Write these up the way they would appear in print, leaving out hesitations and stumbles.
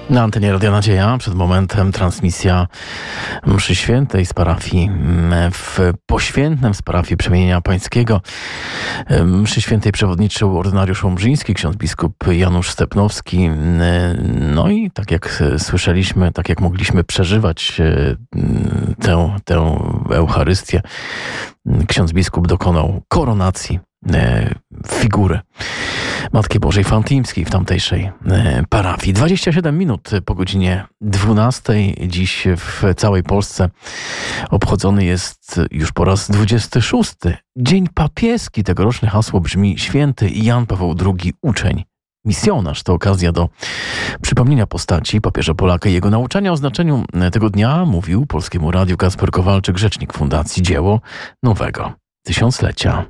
Na antenie Radia Nadzieja przed momentem transmisja mszy świętej z parafii w Poświętnem z parafii Przemienienia Pańskiego. Mszy świętej przewodniczył ordynariusz łomżyński, ksiądz biskup Janusz Stepnowski. No i tak jak słyszeliśmy, tak jak mogliśmy przeżywać tę Eucharystię, ksiądz biskup dokonał koronacji figury Matki Bożej Fatimskiej w tamtejszej parafii. 27 minut po godzinie 12. Dziś w całej Polsce obchodzony jest już po raz 26. Dzień Papieski. Tegoroczne hasło brzmi: Święty Jan Paweł II, uczeń, misjonarz. To okazja do przypomnienia postaci papieża Polaka i jego nauczania. O znaczeniu tego dnia mówił Polskiemu Radiu Kacper Kowalczyk, rzecznik Fundacji Dzieło Nowego Tysiąclecia.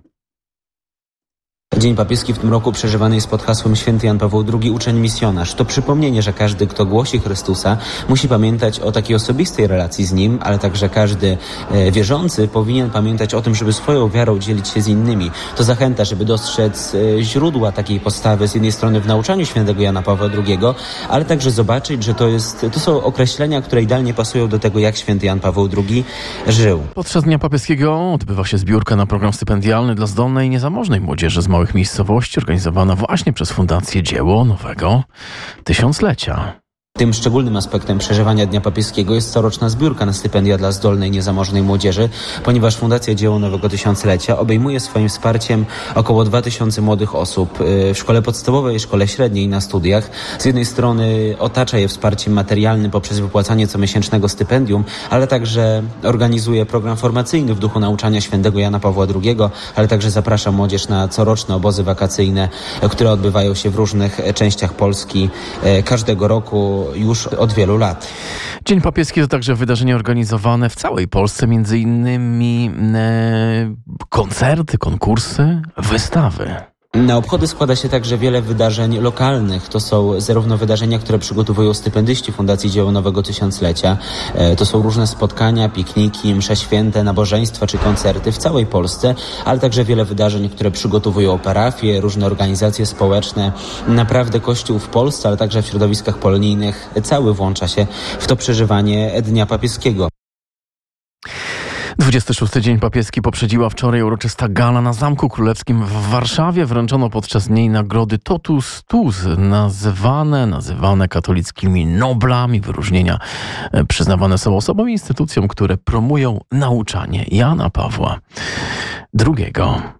Dzień Papieski w tym roku przeżywany jest pod hasłem Święty Jan Paweł II, uczeń, misjonarz. To przypomnienie, że każdy, kto głosi Chrystusa, musi pamiętać o takiej osobistej relacji z Nim, ale także każdy wierzący powinien pamiętać o tym, żeby swoją wiarą dzielić się z innymi. To zachęta, żeby dostrzec źródła takiej postawy z jednej strony w nauczaniu Świętego Jana Pawła II, ale także zobaczyć, że to są określenia, które idealnie pasują do tego, jak Święty Jan Paweł II żył. Podczas Dnia Papieskiego odbywa się zbiórka na program stypendialny dla zdolnej i niezamożnej młodzieży z małych miejscowości, organizowana właśnie przez Fundację Dzieło Nowego Tysiąclecia. Tym szczególnym aspektem przeżywania Dnia Papieskiego jest coroczna zbiórka na stypendia dla zdolnej, niezamożnej młodzieży, ponieważ Fundacja Dzieło Nowego Tysiąclecia obejmuje swoim wsparciem około 2000 młodych osób w szkole podstawowej, szkole średniej, na studiach. Z jednej strony otacza je wsparciem materialnym poprzez wypłacanie comiesięcznego stypendium, ale także organizuje program formacyjny w duchu nauczania Świętego Jana Pawła II, ale także zaprasza młodzież na coroczne obozy wakacyjne, które odbywają się w różnych częściach Polski każdego roku już od wielu lat. Dzień Papieski to także wydarzenie organizowane w całej Polsce, między innymi koncerty, konkursy, wystawy. Na obchody składa się także wiele wydarzeń lokalnych. To są zarówno wydarzenia, które przygotowują stypendyści Fundacji Dzieło Nowego Tysiąclecia. To są różne spotkania, pikniki, msze święte, nabożeństwa czy koncerty w całej Polsce, ale także wiele wydarzeń, które przygotowują parafie, różne organizacje społeczne. Naprawdę Kościół w Polsce, ale także w środowiskach polonijnych cały włącza się w to przeżywanie Dnia Papieskiego. 26. Dzień Papieski poprzedziła wczoraj uroczysta gala na Zamku Królewskim w Warszawie. Wręczono podczas niej nagrody Totus Tuus, nazywane katolickimi noblami. Wyróżnienia przyznawane są osobom i instytucjom, które promują nauczanie Jana Pawła II.